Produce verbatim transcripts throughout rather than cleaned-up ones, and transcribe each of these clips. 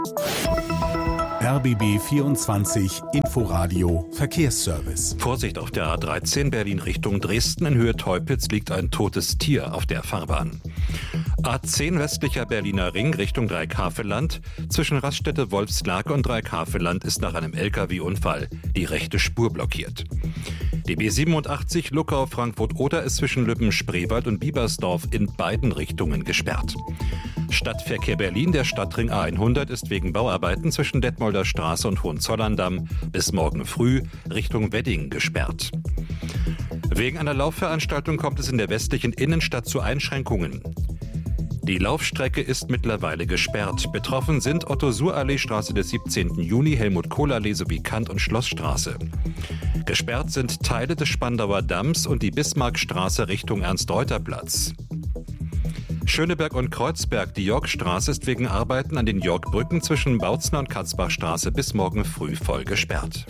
R B B vierundzwanzig Inforadio Verkehrsservice. Vorsicht auf der A dreizehn Berlin Richtung Dresden. In Höhe Teupitz liegt ein totes Tier auf der Fahrbahn. A zehn westlicher Berliner Ring Richtung Dreieckhaveland. Zwischen Raststätte Wolfslake und Dreieckhaveland ist nach einem L K W-Unfall die rechte Spur blockiert. Die B siebenundachtzig Luckau-Frankfurt-Oder ist zwischen Lübben-Spreewald und Biebersdorf in beiden Richtungen gesperrt. Stadtverkehr Berlin, der Stadtring A hundert, ist wegen Bauarbeiten zwischen Detmolder Straße und Hohenzollerndamm bis morgen früh Richtung Wedding gesperrt. Wegen einer Laufveranstaltung kommt es in der westlichen Innenstadt zu Einschränkungen. Die Laufstrecke ist mittlerweile gesperrt. Betroffen sind Otto-Suhr-Allee-Straße des siebzehnten Juni, Helmut-Kohl-Allee sowie Kant- und Schlossstraße. Gesperrt sind Teile des Spandauer Damms und die Bismarckstraße Richtung Ernst-Reuter-Platz. Schöneberg und Kreuzberg, die Yorkstraße ist wegen Arbeiten an den Yorkbrücken zwischen Bautzner und Katzbachstraße bis morgen früh voll gesperrt.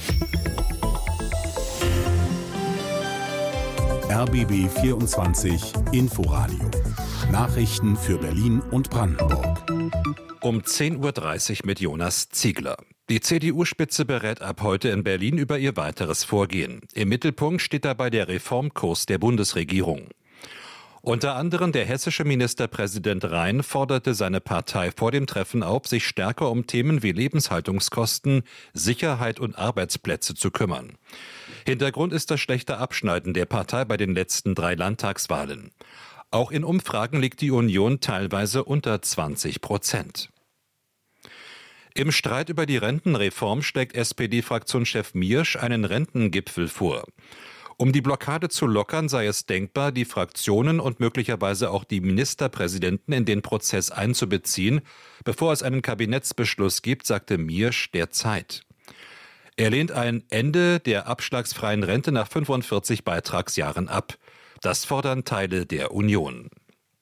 R B B vierundzwanzig Inforadio. Nachrichten für Berlin und Brandenburg. Um zehn Uhr dreißig mit Jonas Ziegler. Die C D U-Spitze berät ab heute in Berlin über ihr weiteres Vorgehen. Im Mittelpunkt steht dabei der Reformkurs der Bundesregierung. Unter anderem der hessische Ministerpräsident Rhein forderte seine Partei vor dem Treffen auf, sich stärker um Themen wie Lebenshaltungskosten, Sicherheit und Arbeitsplätze zu kümmern. Hintergrund ist das schlechte Abschneiden der Partei bei den letzten drei Landtagswahlen. Auch in Umfragen liegt die Union teilweise unter zwanzig Prozent. Im Streit über die Rentenreform schlägt S P D-Fraktionschef Miersch einen Rentengipfel vor. Um die Blockade zu lockern, sei es denkbar, die Fraktionen und möglicherweise auch die Ministerpräsidenten in den Prozess einzubeziehen, bevor es einen Kabinettsbeschluss gibt, sagte Miersch der Zeit. Er lehnt ein Ende der abschlagsfreien Rente nach fünfundvierzig Beitragsjahren ab. Das fordern Teile der Union.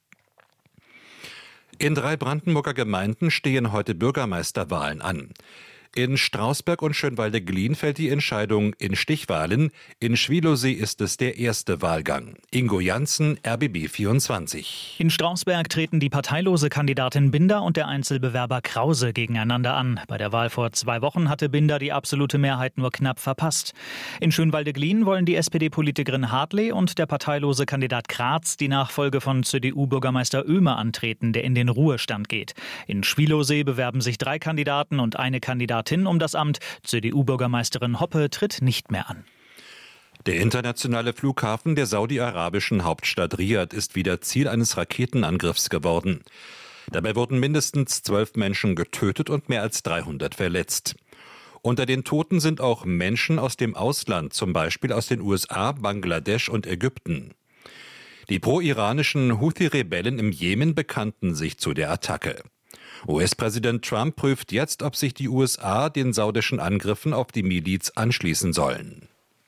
In drei Brandenburger Gemeinden stehen heute Bürgermeisterwahlen an. In Strausberg und Schönwalde-Glien fällt die Entscheidung in Stichwahlen. In Schwielowsee ist es der erste Wahlgang. Ingo Janssen, R B B vierundzwanzig. In Strausberg treten die parteilose Kandidatin Binder und der Einzelbewerber Krause gegeneinander an. Bei der Wahl vor zwei Wochen hatte Binder die absolute Mehrheit nur knapp verpasst. In Schönwalde-Glien wollen die S P D-Politikerin Hartley und der parteilose Kandidat Graz die Nachfolge von C D U-Bürgermeister Oehme antreten, der in den Ruhestand geht. In Schwielowsee bewerben sich drei Kandidaten und eine Kandidatin um das Amt. C D U-Bürgermeisterin Hoppe tritt nicht mehr an. Der internationale Flughafen der saudi-arabischen Hauptstadt Riad ist wieder Ziel eines Raketenangriffs geworden. Dabei wurden mindestens zwölf Menschen getötet und mehr als dreihundert verletzt. Unter den Toten sind auch Menschen aus dem Ausland, zum Beispiel aus den U S A, Bangladesch und Ägypten. Die pro-iranischen Houthi-Rebellen im Jemen bekannten sich zu der Attacke. U S-Präsident Trump prüft jetzt, ob sich die U S A den saudischen Angriffen auf die Miliz anschließen sollen.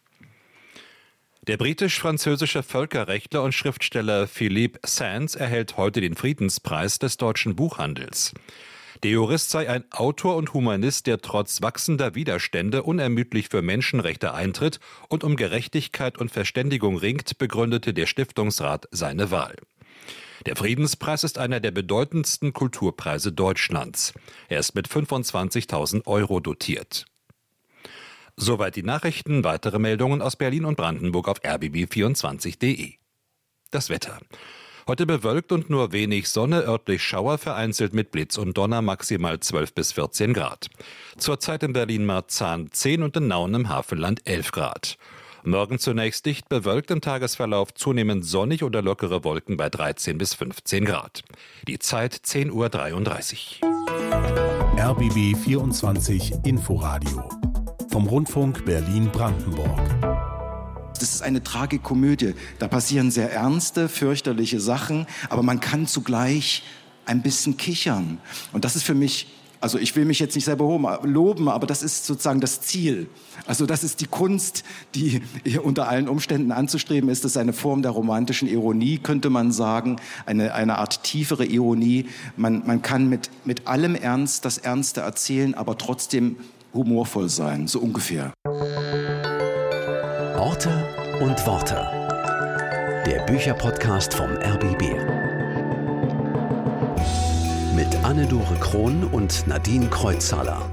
Der britisch-französische Völkerrechtler und Schriftsteller Philippe Sands erhält heute den Friedenspreis des deutschen Buchhandels. Der Jurist sei ein Autor und Humanist, der trotz wachsender Widerstände unermüdlich für Menschenrechte eintritt und um Gerechtigkeit und Verständigung ringt, begründete der Stiftungsrat seine Wahl. Der Friedenspreis ist einer der bedeutendsten Kulturpreise Deutschlands. Er ist mit fünfundzwanzigtausend Euro dotiert. Soweit die Nachrichten. Weitere Meldungen aus Berlin und Brandenburg auf r b b vierundzwanzig punkt de. Das Wetter. Heute bewölkt und nur wenig Sonne, örtlich Schauer, vereinzelt mit Blitz und Donner, maximal zwölf bis vierzehn Grad. Zurzeit in Berlin-Marzahn zehn und in Nauen im Havelland elf Grad. Morgen zunächst dicht bewölkt, im Tagesverlauf zunehmend sonnig oder lockere Wolken bei dreizehn bis fünfzehn Grad. Die Zeit zehn Uhr dreiunddreißig. R B B vierundzwanzig Inforadio vom Rundfunk Berlin-Brandenburg. Das ist eine Tragikomödie. Da passieren sehr ernste, fürchterliche Sachen, aber man kann zugleich ein bisschen kichern. Und das ist für mich, also ich will mich jetzt nicht selber loben, aber das ist sozusagen das Ziel. Also das ist die Kunst, die unter allen Umständen anzustreben ist. Das ist eine Form der romantischen Ironie, könnte man sagen, eine, eine Art tiefere Ironie. Man, man kann mit, mit allem Ernst das Ernste erzählen, aber trotzdem humorvoll sein, so ungefähr. Orte und Worte. Der Bücherpodcast vom R B B. Mit Anne-Dore Krohn und Nadine Kreuzhaler.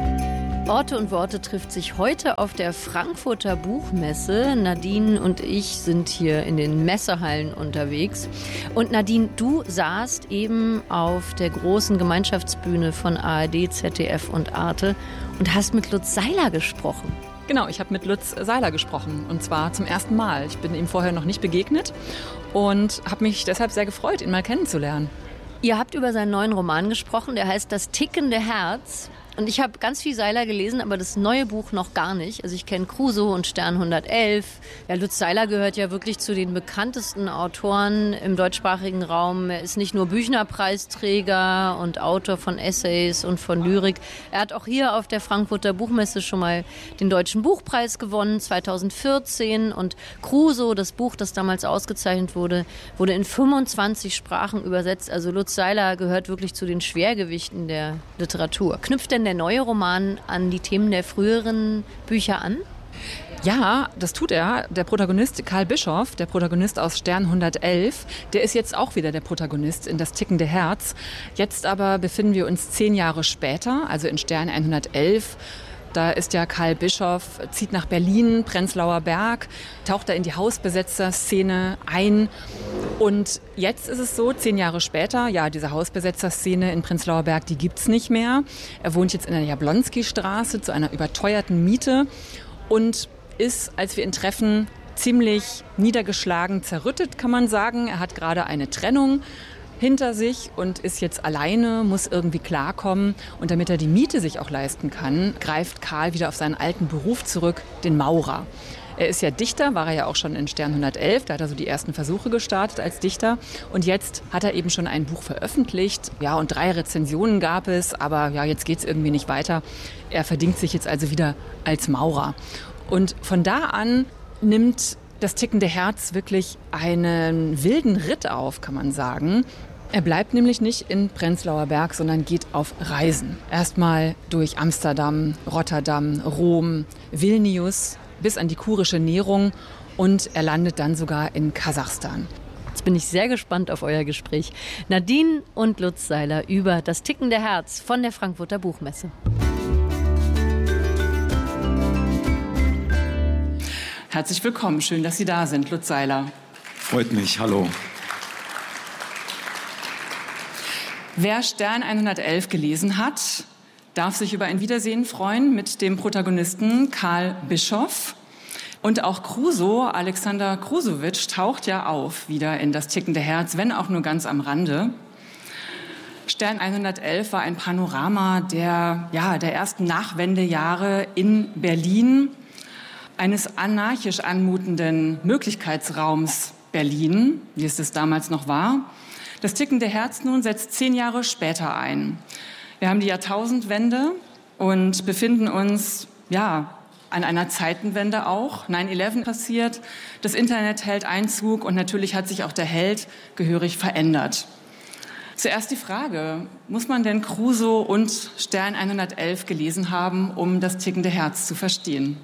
Orte und Worte trifft sich heute auf der Frankfurter Buchmesse. Nadine und ich sind hier in den Messehallen unterwegs. Und Nadine, du saßt eben auf der großen Gemeinschaftsbühne von A R D, Z D F und Arte und hast mit Lutz Seiler gesprochen. Genau, ich habe mit Lutz Seiler gesprochen und zwar zum ersten Mal. Ich bin ihm vorher noch nicht begegnet und habe mich deshalb sehr gefreut, ihn mal kennenzulernen. Ihr habt über seinen neuen Roman gesprochen, der heißt Das tickende Herz. Und ich habe ganz viel Seiler gelesen, aber das neue Buch noch gar nicht. Also ich kenne Crusoe und Stern hundertelf. Ja, Lutz Seiler gehört ja wirklich zu den bekanntesten Autoren im deutschsprachigen Raum. Er ist nicht nur Büchner-Preisträger und Autor von Essays und von Lyrik. Er hat auch hier auf der Frankfurter Buchmesse schon mal den Deutschen Buchpreis gewonnen, zweitausendvierzehn. Und Crusoe, das Buch, das damals ausgezeichnet wurde, wurde in fünfundzwanzig Sprachen übersetzt. Also Lutz Seiler gehört wirklich zu den Schwergewichten der Literatur. Knüpft denn der neue Roman an die Themen der früheren Bücher an? Ja, das tut er. Der Protagonist Karl Bischoff, der Protagonist aus Stern hundertelf, der ist jetzt auch wieder der Protagonist in Das tickende Herz. Jetzt aber befinden wir uns zehn Jahre später, also in Stern hundertelf. Da ist ja Karl Bischoff, zieht nach Berlin, Prenzlauer Berg, taucht da in die Hausbesetzer-Szene ein. Und jetzt ist es so, zehn Jahre später, ja, diese Hausbesetzer-Szene in Prenzlauer Berg, die gibt's nicht mehr. Er wohnt jetzt in der Jablonski-Straße zu einer überteuerten Miete und ist, als wir ihn treffen, ziemlich niedergeschlagen, zerrüttet, kann man sagen. Er hat gerade eine Trennung hinter sich und ist jetzt alleine, muss irgendwie klarkommen. Und damit er die Miete sich auch leisten kann, greift Karl wieder auf seinen alten Beruf zurück, den Maurer. Er ist ja Dichter, war er ja auch schon in Stern hundertelf, da hat er so die ersten Versuche gestartet als Dichter. Und jetzt hat er eben schon ein Buch veröffentlicht. Ja, und drei Rezensionen gab es, aber ja, jetzt geht es irgendwie nicht weiter. Er verdingt sich jetzt also wieder als Maurer. Und von da an nimmt Das tickende Herz wirklich einen wilden Ritt auf, kann man sagen. Er bleibt nämlich nicht in Prenzlauer Berg, sondern geht auf Reisen. Erstmal durch Amsterdam, Rotterdam, Rom, Vilnius bis an die kurische Nährung und er landet dann sogar in Kasachstan. Jetzt bin ich sehr gespannt auf euer Gespräch. Nadine und Lutz Seiler über Das tickende Herz von der Frankfurter Buchmesse. Herzlich willkommen, schön, dass Sie da sind, Lutz Seiler. Freut mich, hallo. Wer Stern hundertelf gelesen hat, darf sich über ein Wiedersehen freuen mit dem Protagonisten Karl Bischoff. Und auch Crusoe, Alexander Krusowitsch, taucht ja auf wieder in Das tickende Herz, wenn auch nur ganz am Rande. Stern hundertelf war ein Panorama der, ja, der ersten Nachwendejahre in Berlin, eines anarchisch anmutenden Möglichkeitsraums Berlin, wie es das damals noch war. Das tickende Herz nun setzt zehn Jahre später ein. Wir haben die Jahrtausendwende und befinden uns, ja, an einer Zeitenwende auch. neun elf passiert, das Internet hält Einzug und natürlich hat sich auch der Held gehörig verändert. Zuerst die Frage, muss man denn Crusoe und Stern hundertelf gelesen haben, um das tickende Herz zu verstehen?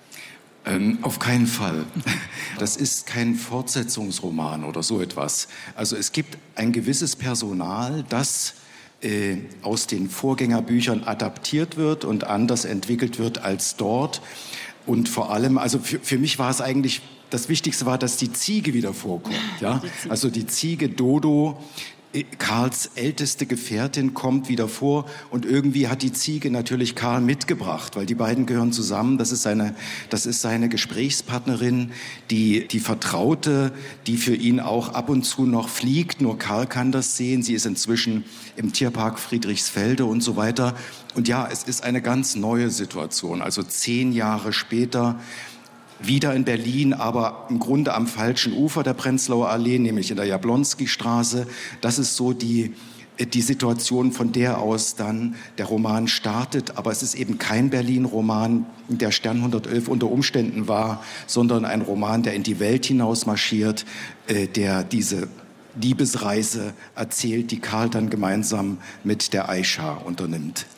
Ähm, auf keinen Fall. Das ist kein Fortsetzungsroman oder so etwas. Also es gibt ein gewisses Personal, das äh, aus den Vorgängerbüchern adaptiert wird und anders entwickelt wird als dort. Und vor allem, also für, für mich war es eigentlich, das Wichtigste war, dass die Ziege wieder vorkommt. Ja? Die also die Ziege Dodo, Karls älteste Gefährtin, kommt wieder vor und irgendwie hat die Ziege natürlich Karl mitgebracht, weil die beiden gehören zusammen. Das ist seine, das ist seine Gesprächspartnerin, die, die Vertraute, die für ihn auch ab und zu noch fliegt. Nur Karl kann das sehen. Sie ist inzwischen im Tierpark Friedrichsfelde und so weiter. Und ja, es ist eine ganz neue Situation. Also zehn Jahre später wieder in Berlin, aber im Grunde am falschen Ufer der Prenzlauer Allee, nämlich in der Jablonski-Straße. Das ist so die, die Situation, von der aus dann der Roman startet. Aber es ist eben kein Berlin-Roman, der Stern hundertelf unter Umständen war, sondern ein Roman, der in die Welt hinaus marschiert, äh, der diese Liebesreise erzählt, die Karl dann gemeinsam mit der Aisha unternimmt.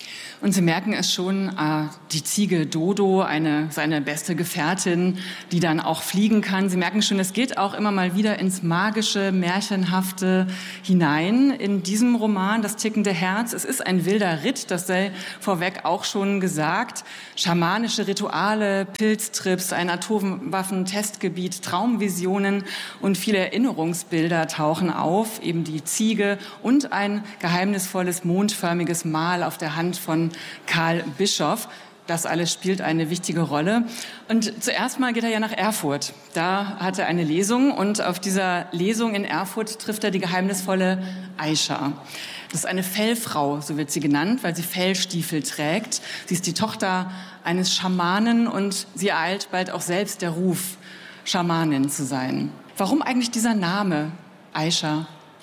Und Sie merken es schon, äh, die Ziege Dodo, eine, seine beste Gefährtin, die dann auch fliegen kann. Sie merken schon, es geht auch immer mal wieder ins Magische, Märchenhafte hinein. In diesem Roman, Das tickende Herz, es ist ein wilder Ritt, das sei vorweg auch schon gesagt. Schamanische Rituale, Pilztrips, ein Atomwaffentestgebiet, Traumvisionen und viele Erinnerungsbilder tauchen auf. Eben die Ziege und ein geheimnisvolles, mondförmiges Mal auf der Hand von Karl Bischoff. Das alles spielt eine wichtige Rolle. Und zuerst mal geht er ja nach Erfurt. Da hat er eine Lesung und auf dieser Lesung in Erfurt trifft er die geheimnisvolle Aisha. Das ist eine Fellfrau, so wird sie genannt, weil sie Fellstiefel trägt. Sie ist die Tochter eines Schamanen und sie ereilt bald auch selbst der Ruf, Schamanin zu sein. Warum eigentlich dieser Name, Aisha?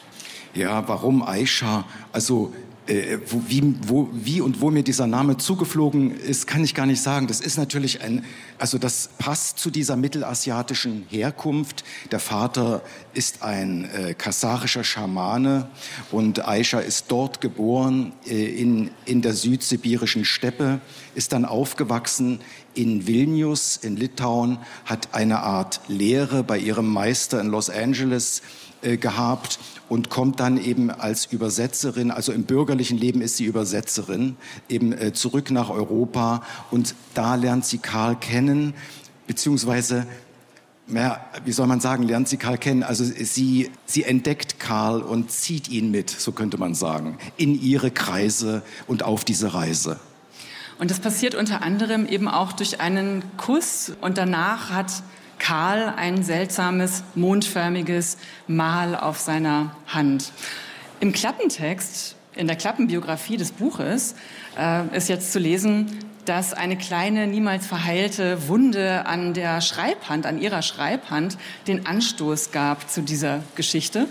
Ja, warum Aisha? Also Äh, wo, wie, wo, wie und wo mir dieser Name zugeflogen ist, kann ich gar nicht sagen. Das ist natürlich ein, also das passt zu dieser mittelasiatischen Herkunft. Der Vater ist ein äh, kasarischer Schamane und Aisha ist dort geboren, äh, in, in der südsibirischen Steppe, ist dann aufgewachsen in Vilnius, in Litauen, hat eine Art Lehre bei ihrem Meister in Los Angeles äh, gehabt und kommt dann eben als Übersetzerin, also im bürgerlichen Leben ist sie Übersetzerin, eben äh, zurück nach Europa und da lernt sie Karl kennen, beziehungsweise, ja, wie soll man sagen, lernt sie Karl kennen, also sie, sie entdeckt Karl und zieht ihn mit, so könnte man sagen, in ihre Kreise und auf diese Reise. Und das passiert unter anderem eben auch durch einen Kuss und danach hat Karl ein seltsames, mondförmiges Mal auf seiner Hand. Im Klappentext, in der Klappenbiografie des Buches, äh, ist jetzt zu lesen, dass eine kleine, niemals verheilte Wunde an der Schreibhand, an ihrer Schreibhand, den Anstoß gab zu dieser Geschichte.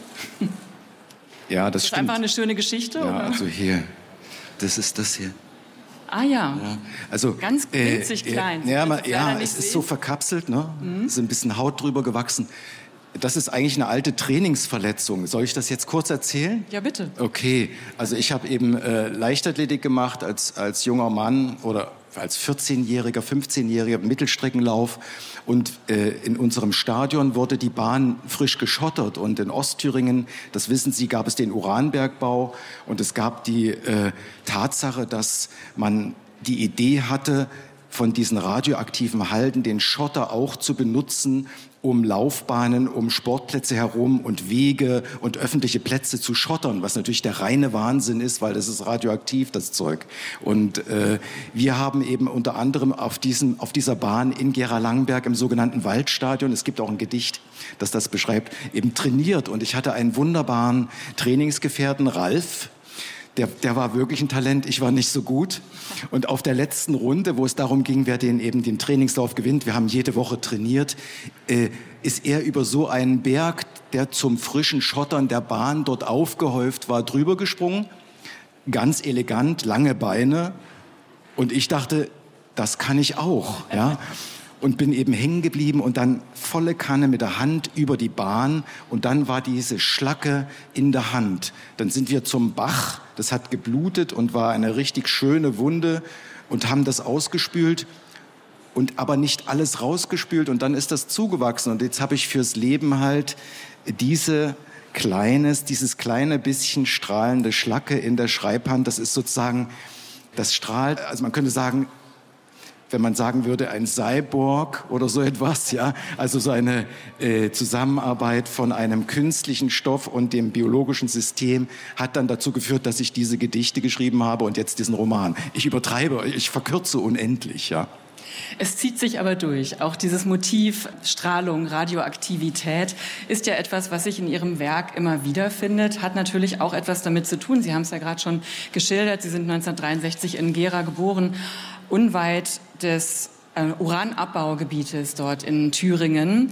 Ja, das, das ist einfach eine schöne Geschichte, ja, oder? Also hier, das ist das hier. Ah ja. ja, also ganz winzig äh, klein. Ja, ja, ja es sehen. Ist so verkapselt, ne? Mhm. Ist ein bisschen Haut drüber gewachsen. Das ist eigentlich eine alte Trainingsverletzung. Soll ich das jetzt kurz erzählen? Ja, bitte. Okay, also ich habe eben äh, Leichtathletik gemacht als, als junger Mann oder als vierzehnjähriger, fünfzehnjähriger Mittelstreckenlauf. Und äh, in unserem Stadion wurde die Bahn frisch geschottert. Und in Ostthüringen, das wissen Sie, gab es den Uranbergbau. Und es gab die äh, Tatsache, dass man die Idee hatte, von diesen radioaktiven Halden den Schotter auch zu benutzen, um Laufbahnen, um Sportplätze herum und Wege und öffentliche Plätze zu schottern, was natürlich der reine Wahnsinn ist, weil das ist radioaktiv, das Zeug. Und äh, wir haben eben unter anderem auf, diesem, auf dieser Bahn in Gera-Langenberg im sogenannten Waldstadion, es gibt auch ein Gedicht, das das beschreibt, eben trainiert. Und ich hatte einen wunderbaren Trainingsgefährten, Ralf. Der, der war wirklich ein Talent, ich war nicht so gut. Und auf der letzten Runde, wo es darum ging, wer den, eben den Trainingslauf gewinnt, wir haben jede Woche trainiert, äh, ist er über so einen Berg, der zum frischen Schottern der Bahn dort aufgehäuft war, drüber gesprungen. Ganz elegant, lange Beine. Und ich dachte, das kann ich auch. Ja? Und bin eben hängen geblieben und dann volle Kanne mit der Hand über die Bahn und dann war diese Schlacke in der Hand. Dann sind wir zum Bach, das hat geblutet und war eine richtig schöne Wunde und haben das ausgespült und aber nicht alles rausgespült und dann ist das zugewachsen und jetzt habe ich fürs Leben halt diese kleines, dieses kleine bisschen strahlende Schlacke in der Schreibhand, das ist sozusagen, das strahlt, also man könnte sagen, wenn man sagen würde, ein Cyborg oder so etwas, ja, also so eine äh, Zusammenarbeit von einem künstlichen Stoff und dem biologischen System hat dann dazu geführt, dass ich diese Gedichte geschrieben habe und jetzt diesen Roman. Ich übertreibe, ich verkürze unendlich, ja. Es zieht sich aber durch. Auch dieses Motiv Strahlung, Radioaktivität ist ja etwas, was sich in Ihrem Werk immer wieder findet, hat natürlich auch etwas damit zu tun. Sie haben es ja gerade schon geschildert. Sie sind neunzehnhundertdreiundsechzig in Gera geboren, unweit des äh, Uranabbaugebietes dort in Thüringen.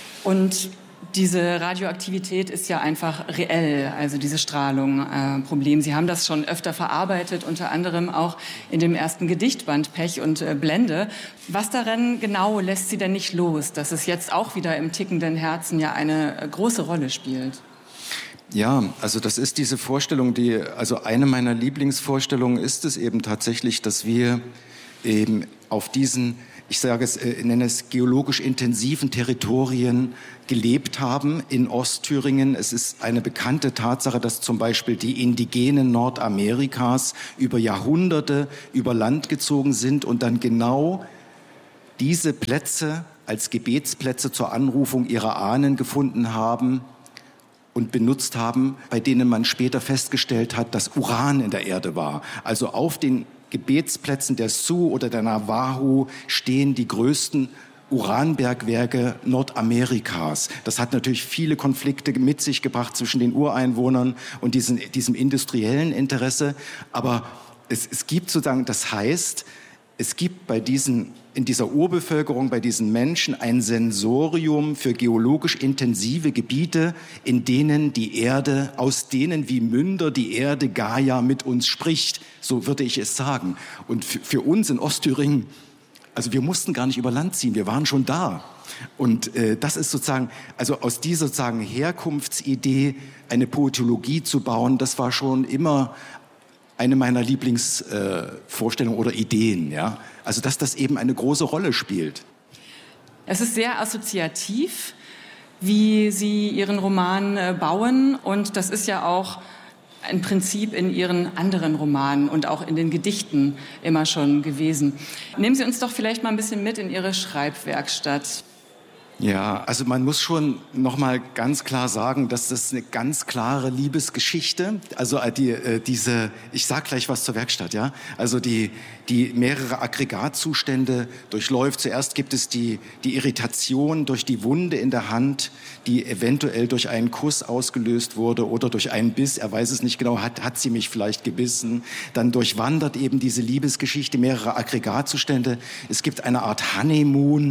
Und diese Radioaktivität ist ja einfach reell, also diese Strahlung, äh, Problem. Sie haben das schon öfter verarbeitet, unter anderem auch in dem ersten Gedichtband Pech und äh, Blende. Was daran genau lässt Sie denn nicht los, dass es jetzt auch wieder im tickenden Herzen ja eine äh, große Rolle spielt? Ja, also das ist diese Vorstellung, die, also eine meiner Lieblingsvorstellungen ist es eben tatsächlich, dass wir eben auf diesen, ich sage es, ich nenne es geologisch intensiven Territorien gelebt haben in Ostthüringen. Es ist eine bekannte Tatsache, dass zum Beispiel die Indigenen Nordamerikas über Jahrhunderte über Land gezogen sind und dann genau diese Plätze als Gebetsplätze zur Anrufung ihrer Ahnen gefunden haben und benutzt haben, bei denen man später festgestellt hat, dass Uran in der Erde war. Also auf den Gebetsplätzen der Sioux oder der Navajo stehen die größten Uranbergwerke Nordamerikas. Das hat natürlich viele Konflikte mit sich gebracht zwischen den Ureinwohnern und diesen, diesem industriellen Interesse. Aber es, es gibt sozusagen, das heißt, es gibt bei diesen, in dieser Urbevölkerung, bei diesen Menschen ein Sensorium für geologisch intensive Gebiete, in denen die Erde, aus denen wie Münder die Erde Gaia mit uns spricht. So würde ich es sagen. Und für, für uns in Ostthüringen, also wir mussten gar nicht über Land ziehen, wir waren schon da. Und äh, das ist sozusagen, also aus dieser sozusagen Herkunftsidee eine Poetologie zu bauen, das war schon immer eine meiner Lieblingsvorstellungen äh, oder Ideen, ja. Also, dass das eben eine große Rolle spielt. Es ist sehr assoziativ, wie Sie Ihren Roman äh, bauen. Und das ist ja auch ein Prinzip in Ihren anderen Romanen und auch in den Gedichten immer schon gewesen. Nehmen Sie uns doch vielleicht mal ein bisschen mit in Ihre Schreibwerkstatt. Ja, also man muss schon noch mal ganz klar sagen, dass das eine ganz klare Liebesgeschichte, also die, äh, diese, ich sag gleich was zur Werkstatt, ja, also die, die mehrere Aggregatzustände durchläuft. Zuerst gibt es die, die Irritation durch die Wunde in der Hand, die eventuell durch einen Kuss ausgelöst wurde oder durch einen Biss, er weiß es nicht genau, hat, hat sie mich vielleicht gebissen. Dann durchwandert eben diese Liebesgeschichte mehrere Aggregatzustände. Es gibt eine Art Honeymoon,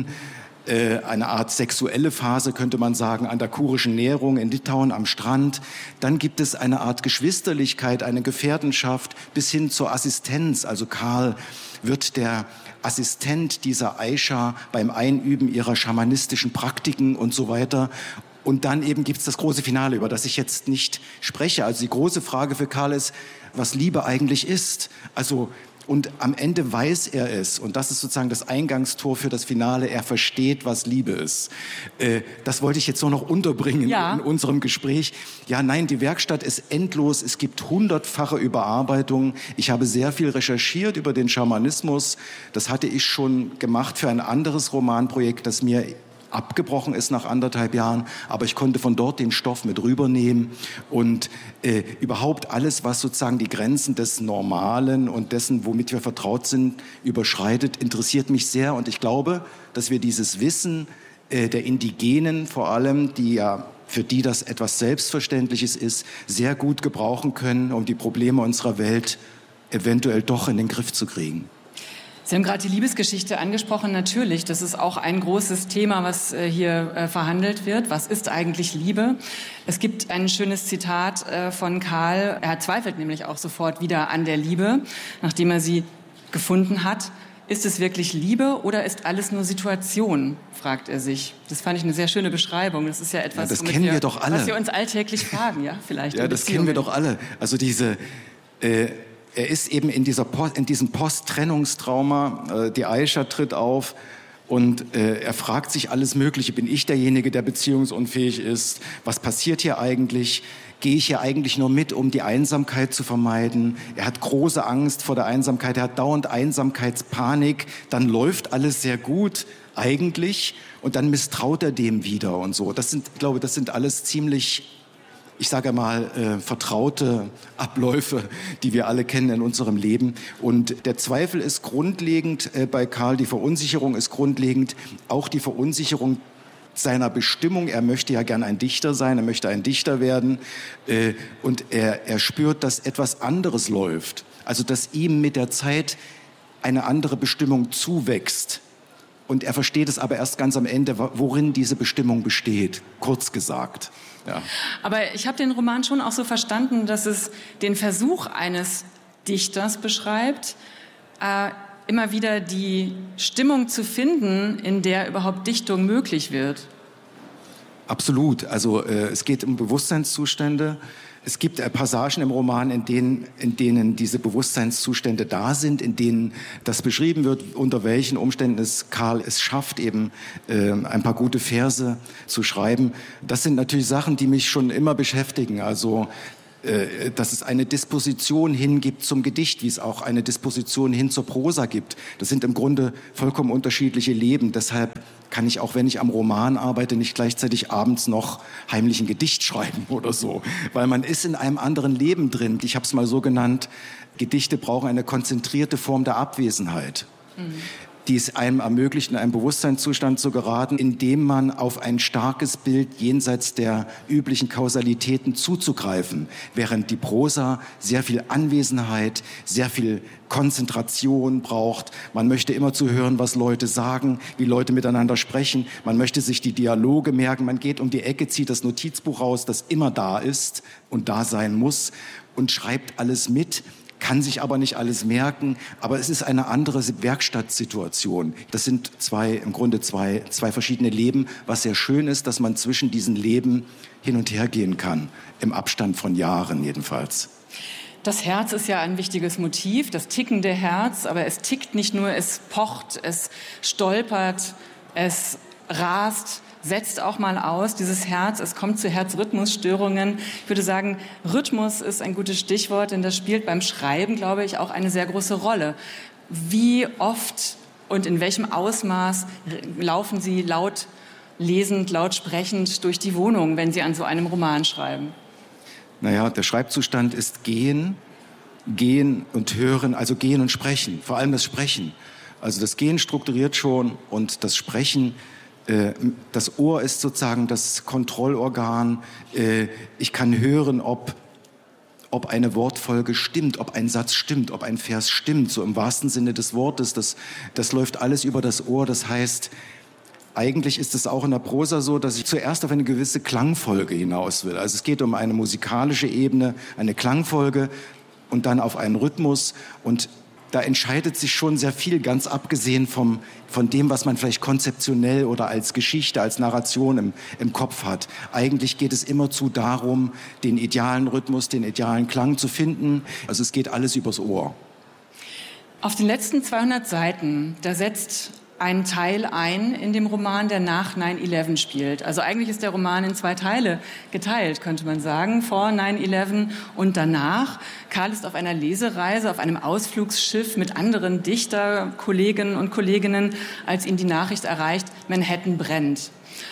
eine Art sexuelle Phase, könnte man sagen, an der kurischen Nährung in Litauen am Strand. Dann gibt es eine Art Geschwisterlichkeit, eine Gefährtenschaft bis hin zur Assistenz. Also Karl wird der Assistent dieser Aisha beim Einüben ihrer schamanistischen Praktiken und so weiter. Und dann eben gibt es das große Finale, über das ich jetzt nicht spreche. Also die große Frage für Karl ist, was Liebe eigentlich ist. Also und am Ende weiß er es. Und das ist sozusagen das Eingangstor für das Finale. Er versteht, was Liebe ist. Äh, das wollte ich jetzt nur noch unterbringen ja. in unserem Gespräch. Ja, nein, die Werkstatt ist endlos. Es gibt hundertfache Überarbeitungen. Ich habe sehr viel recherchiert über den Schamanismus. Das hatte ich schon gemacht für ein anderes Romanprojekt, das mir abgebrochen ist nach anderthalb Jahren, aber ich konnte von dort den Stoff mit rübernehmen und äh, überhaupt alles, was sozusagen die Grenzen des Normalen und dessen, womit wir vertraut sind, überschreitet, interessiert mich sehr und ich glaube, dass wir dieses Wissen äh, der Indigenen vor allem, die ja für die das etwas Selbstverständliches ist, sehr gut gebrauchen können, um die Probleme unserer Welt eventuell doch in den Griff zu kriegen. Sie haben gerade die Liebesgeschichte angesprochen. Natürlich, das ist auch ein großes Thema, was äh, hier äh, verhandelt wird. Was ist eigentlich Liebe? Es gibt ein schönes Zitat äh, von Karl. Er zweifelt nämlich auch sofort wieder an der Liebe, nachdem er sie gefunden hat. Ist es wirklich Liebe oder ist alles nur Situation, fragt er sich. Das fand ich eine sehr schöne Beschreibung. Das ist ja etwas, ja, das kennen wir, wir doch alle. Was wir uns alltäglich fragen, ja, vielleicht. Ja, das kennen wir doch alle. Also diese... Äh Er ist eben in, dieser Post, in diesem Post-Trennungstrauma, äh, die Aisha tritt auf und äh, er fragt sich alles Mögliche. Bin ich derjenige, der beziehungsunfähig ist? Was passiert hier eigentlich? Gehe ich hier eigentlich nur mit, um die Einsamkeit zu vermeiden? Er hat große Angst vor der Einsamkeit, er hat dauernd Einsamkeitspanik. Dann läuft alles sehr gut eigentlich und dann misstraut er dem wieder und so. Das sind, ich glaube, das sind alles ziemlich... ich sage mal, äh, vertraute Abläufe, die wir alle kennen in unserem Leben. Und der Zweifel ist grundlegend äh, bei Karl, die Verunsicherung ist grundlegend, auch die Verunsicherung seiner Bestimmung. Er möchte ja gern ein Dichter sein, er möchte ein Dichter werden. Äh, und er, er spürt, dass etwas anderes läuft. Also, dass ihm mit der Zeit eine andere Bestimmung zuwächst. Und er versteht es aber erst ganz am Ende, worin diese Bestimmung besteht, kurz gesagt. Ja. Aber ich habe den Roman schon auch so verstanden, dass es den Versuch eines Dichters beschreibt, äh, immer wieder die Stimmung zu finden, in der überhaupt Dichtung möglich wird. Absolut. Also äh, es geht um Bewusstseinszustände. Es gibt äh, Passagen im Roman, in denen, in denen diese Bewusstseinszustände da sind, in denen das beschrieben wird, unter welchen Umständen es Karl es schafft, eben äh, ein paar gute Verse zu schreiben. Das sind natürlich Sachen, die mich schon immer beschäftigen. Also äh, dass es eine Disposition hingibt zum Gedicht, wie es auch eine Disposition hin zur Prosa gibt. Das sind im Grunde vollkommen unterschiedliche Leben. Deshalb kann ich, auch wenn ich am Roman arbeite, nicht gleichzeitig abends noch heimlich ein Gedicht schreiben oder so. Weil man ist in einem anderen Leben drin. Ich habe es mal so genannt, Gedichte brauchen eine konzentrierte Form der Abwesenheit, mhm. die es einem ermöglicht, in einen Bewusstseinszustand zu geraten, in dem man auf ein starkes Bild jenseits der üblichen Kausalitäten zuzugreifen, während die Prosa sehr viel Anwesenheit, sehr viel Konzentration braucht. Man möchte immer zu hören, was Leute sagen, wie Leute miteinander sprechen. Man möchte sich die Dialoge merken. Man geht um die Ecke, zieht das Notizbuch raus, das immer da ist und da sein muss, und schreibt alles mit, kann sich aber nicht alles merken. Aber es ist eine andere Werkstattsituation. Das sind zwei, im Grunde zwei, zwei verschiedene Leben. Was sehr schön ist, dass man zwischen diesen Leben hin und her gehen kann, im Abstand von Jahren jedenfalls. Das Herz ist ja ein wichtiges Motiv, das tickende Herz, aber es tickt nicht nur, es pocht, es stolpert, es rast, setzt auch mal aus, dieses Herz, es kommt zu Herzrhythmusstörungen. Ich würde sagen, Rhythmus ist ein gutes Stichwort, denn das spielt beim Schreiben, glaube ich, auch eine sehr große Rolle. Wie oft und in welchem Ausmaß laufen Sie laut lesend, laut sprechend durch die Wohnung, wenn Sie an so einem Roman schreiben? Naja, der Schreibzustand ist Gehen, Gehen und Hören, also Gehen und Sprechen, vor allem das Sprechen. Also das Gehen strukturiert schon und das Sprechen, äh, das Ohr ist sozusagen das Kontrollorgan. Äh, ich kann hören, ob, ob eine Wortfolge stimmt, ob ein Satz stimmt, ob ein Vers stimmt, so im wahrsten Sinne des Wortes. Das, das läuft alles über das Ohr, das heißt, eigentlich ist es auch in der Prosa so, dass ich zuerst auf eine gewisse Klangfolge hinaus will. Also es geht um eine musikalische Ebene, eine Klangfolge und dann auf einen Rhythmus. Und da entscheidet sich schon sehr viel, ganz abgesehen vom, von dem, was man vielleicht konzeptionell oder als Geschichte, als Narration im, im Kopf hat. Eigentlich geht es immerzu darum, den idealen Rhythmus, den idealen Klang zu finden. Also es geht alles übers Ohr. Auf den letzten zweihundert Seiten, da setzt ein Teil ein in dem Roman, der nach neun elf spielt. Also eigentlich ist der Roman in zwei Teile geteilt, könnte man sagen, vor neun elf und danach. Karl ist auf einer Lesereise, auf einem Ausflugsschiff mit anderen Dichterkollegen und Kolleginnen, als ihn die Nachricht erreicht, Manhattan brennt.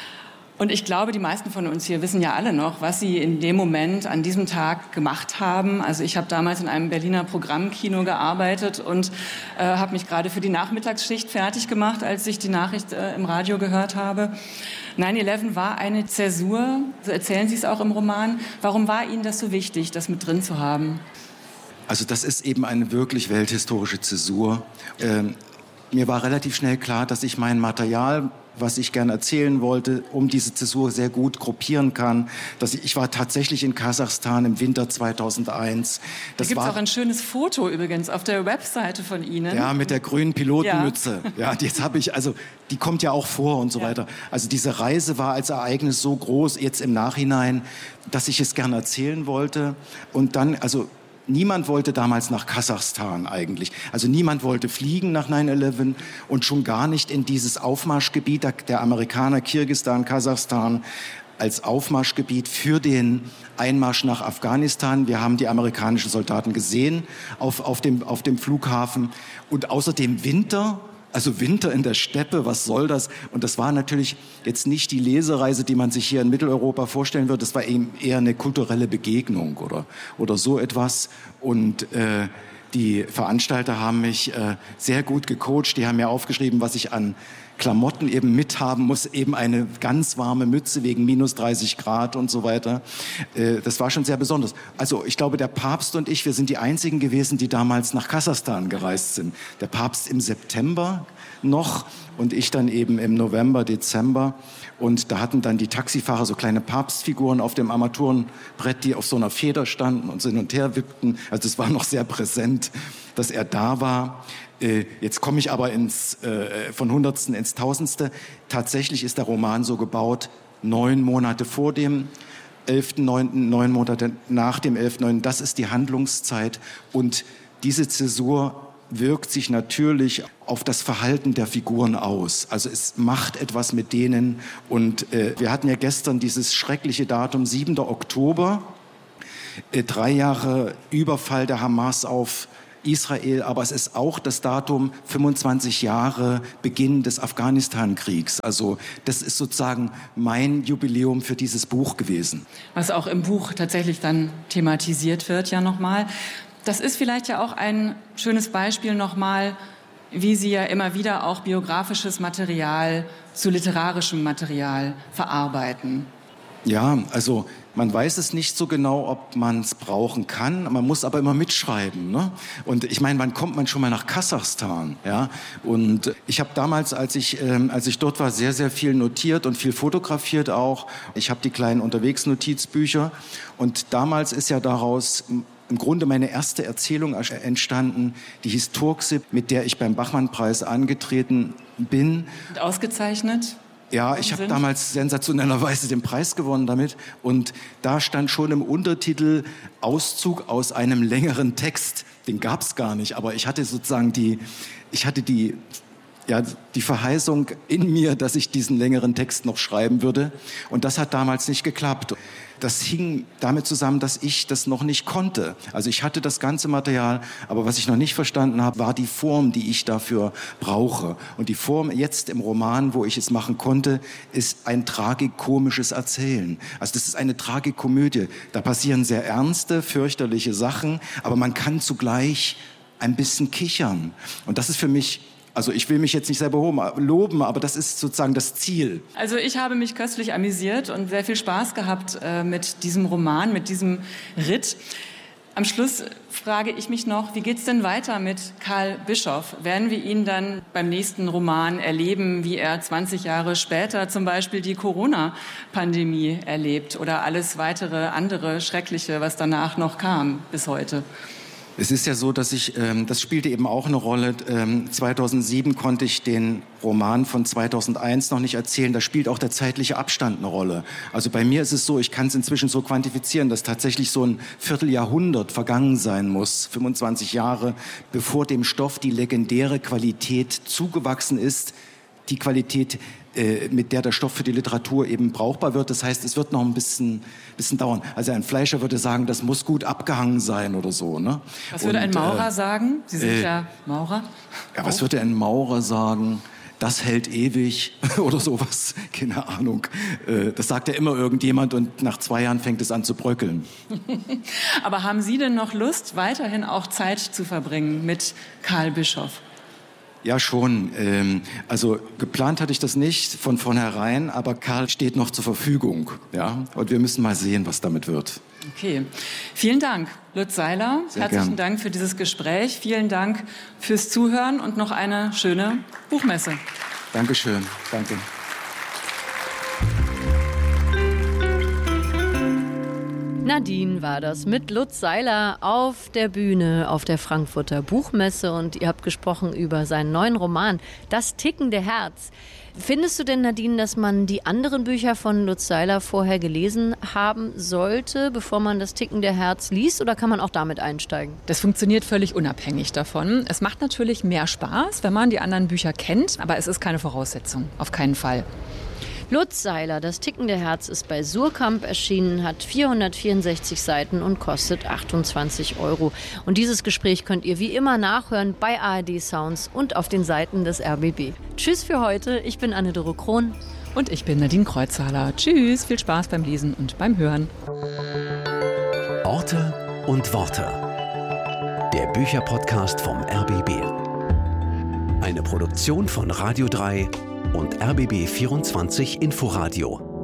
Und ich glaube, die meisten von uns hier wissen ja alle noch, was sie in dem Moment an diesem Tag gemacht haben. Also ich habe damals in einem Berliner Programmkino gearbeitet und äh, habe mich gerade für die Nachmittagsschicht fertig gemacht, als ich die Nachricht äh, im Radio gehört habe. neun elf war eine Zäsur, so erzählen Sie es auch im Roman. Warum war Ihnen das so wichtig, das mit drin zu haben? Also das ist eben eine wirklich welthistorische Zäsur. Ähm, mir war relativ schnell klar, dass ich mein Material, was ich gerne erzählen wollte, um diese Zäsur sehr gut gruppieren kann. Dass ich, ich war tatsächlich in Kasachstan im Winter zweitausendeins. Das da gibt es auch ein schönes Foto übrigens auf der Webseite von Ihnen. Ja, mit der grünen Pilotenmütze. Ja, ja jetzt habe ich, also die kommt ja auch vor und so ja. weiter. Also diese Reise war als Ereignis so groß, jetzt im Nachhinein, dass ich es gerne erzählen wollte. Und dann, also niemand wollte damals nach Kasachstan eigentlich. Also niemand wollte fliegen nach neun elf und schon gar nicht in dieses Aufmarschgebiet der Amerikaner, Kirgisistan, Kasachstan, als Aufmarschgebiet für den Einmarsch nach Afghanistan. Wir haben die amerikanischen Soldaten gesehen auf, auf, dem, auf dem Flughafen. Und außerdem Winter. Also Winter in der Steppe, was soll das? Und das war natürlich jetzt nicht die Lesereise, die man sich hier in Mitteleuropa vorstellen würde. Das war eben eher eine kulturelle Begegnung oder, oder so etwas. Und äh, die Veranstalter haben mich äh, sehr gut gecoacht. Die haben mir aufgeschrieben, was ich an Klamotten eben mithaben muss, eben eine ganz warme Mütze wegen minus dreißig Grad und so weiter. Äh, das war schon sehr besonders. Also ich glaube, der Papst und ich, wir sind die einzigen gewesen, die damals nach Kasachstan gereist sind. Der Papst im September noch und ich dann eben im November, Dezember. Und da hatten dann die Taxifahrer so kleine Papstfiguren auf dem Armaturenbrett, die auf so einer Feder standen und so hin und her wippten. Also es war noch sehr präsent, dass er da war. Äh, jetzt komme ich aber ins, äh, von Hundertsten ins Tausendste. Tatsächlich ist der Roman so gebaut, neun Monate vor dem elften neunten, neun Monate nach dem elften neunten Das ist die Handlungszeit. Und diese Zäsur wirkt sich natürlich auf das Verhalten der Figuren aus. Also es macht etwas mit denen. Und äh, wir hatten ja gestern dieses schreckliche Datum, siebter Oktober, äh, drei Jahre Überfall der Hamas auf Israel, aber es ist auch das Datum fünfundzwanzig Jahre Beginn des Afghanistan-Kriegs. Also das ist sozusagen mein Jubiläum für dieses Buch gewesen. Was auch im Buch tatsächlich dann thematisiert wird, ja nochmal. Das ist vielleicht ja auch ein schönes Beispiel nochmal, wie Sie ja immer wieder auch biografisches Material zu literarischem Material verarbeiten. Ja, also man weiß es nicht so genau, ob man es brauchen kann. Man muss aber immer mitschreiben, ne? Und ich meine, wann kommt man schon mal nach Kasachstan? Ja? Und ich habe damals, als ich, ähm, als ich dort war, sehr, sehr viel notiert und viel fotografiert auch. Ich habe die kleinen Unterwegsnotizbücher. Und damals ist ja daraus im Grunde meine erste Erzählung entstanden, die Historie, mit der ich beim Bachmann-Preis angetreten bin. Und ausgezeichnet? Ja, ich habe damals sensationellerweise den Preis gewonnen damit. Und da stand schon im Untertitel Auszug aus einem längeren Text. Den gab es gar nicht, aber ich hatte sozusagen die, ich hatte die, ja, die Verheißung in mir, dass ich diesen längeren Text noch schreiben würde. Und das hat damals nicht geklappt. Das hing damit zusammen, dass ich das noch nicht konnte. Also ich hatte das ganze Material, aber was ich noch nicht verstanden habe, war die Form, die ich dafür brauche. Und die Form jetzt im Roman, wo ich es machen konnte, ist ein tragikomisches Erzählen. Also das ist eine Tragikomödie. Da passieren sehr ernste, fürchterliche Sachen, aber man kann zugleich ein bisschen kichern. Und das ist für mich... Also ich will mich jetzt nicht selber loben, aber das ist sozusagen das Ziel. Also ich habe mich köstlich amüsiert und sehr viel Spaß gehabt äh, mit diesem Roman, mit diesem Ritt. Am Schluss frage ich mich noch, wie geht's denn weiter mit Karl Bischoff? Werden wir ihn dann beim nächsten Roman erleben, wie er zwanzig Jahre später zum Beispiel die Corona-Pandemie erlebt oder alles weitere andere Schreckliche, was danach noch kam bis heute? Es ist ja so, dass ich, ähm, das spielte eben auch eine Rolle, ähm, zweitausendsieben konnte ich den Roman von zweitausendeins noch nicht erzählen, da spielt auch der zeitliche Abstand eine Rolle. Also bei mir ist es so, ich kann es inzwischen so quantifizieren, dass tatsächlich so ein Vierteljahrhundert vergangen sein muss, fünfundzwanzig Jahre, bevor dem Stoff die legendäre Qualität zugewachsen ist, die Qualität, äh, mit der der Stoff für die Literatur eben brauchbar wird. Das heißt, es wird noch ein bisschen, bisschen dauern. Also ein Fleischer würde sagen, das muss gut abgehangen sein oder so. Ne? Was würde Und, ein Maurer äh, sagen? Sie sind äh, ja Maurer. Ja, was würde ein Maurer sagen? Das hält ewig oder sowas, keine Ahnung. Äh, das sagt ja immer irgendjemand und nach zwei Jahren fängt es an zu bröckeln. Aber haben Sie denn noch Lust, weiterhin auch Zeit zu verbringen mit Karl Bischoff? Ja, schon. Ähm, also geplant hatte ich das nicht von vornherein, aber Karl steht noch zur Verfügung. Ja? Und wir müssen mal sehen, was damit wird. Okay. Vielen Dank, Lutz Seiler. Sehr Herzlichen gern. Dank für dieses Gespräch. Vielen Dank fürs Zuhören und noch eine schöne Buchmesse. Dankeschön. Danke. Nadine war das mit Lutz Seiler auf der Bühne auf der Frankfurter Buchmesse und ihr habt gesprochen über seinen neuen Roman Das tickende Herz. Findest du denn, Nadine, dass man die anderen Bücher von Lutz Seiler vorher gelesen haben sollte, bevor man das tickende Herz liest, oder kann man auch damit einsteigen? Das funktioniert völlig unabhängig davon. Es macht natürlich mehr Spaß, wenn man die anderen Bücher kennt, aber es ist keine Voraussetzung, auf keinen Fall. Lutz Seiler, Das tickende Herz, ist bei Suhrkamp erschienen, hat vierhundertvierundsechzig Seiten und kostet achtundzwanzig Euro. Und dieses Gespräch könnt ihr wie immer nachhören bei A R D Sounds und auf den Seiten des R B B. Tschüss für heute, ich bin Anne-Dore Krohn. Und ich bin Nadine Kreuzhaler. Tschüss, viel Spaß beim Lesen und beim Hören. Orte und Worte. Der Bücherpodcast vom R B B. Eine Produktion von Radio drei und R B B vierundzwanzig Inforadio.